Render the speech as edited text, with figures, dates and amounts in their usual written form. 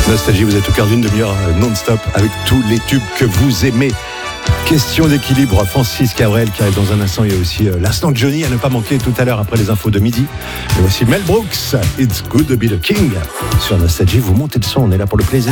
Nostalgie, vous êtes au cœur d'une demi-heure non-stop avec tous les tubes que vous aimez. Question d'équilibre, Francis Cabrel qui arrive dans un instant. Il y a aussi l'instant Johnny à ne pas manquer tout à l'heure après les infos de midi. Et voici Mel Brooks, It's Good to be the King. Sur Nostalgie, vous montez le son, on est là pour le plaisir.